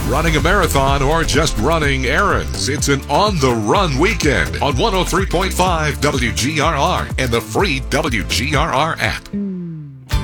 Running a marathon or just running errands, it's an on-the-run weekend on 103.5 WGRR and the free WGRR app.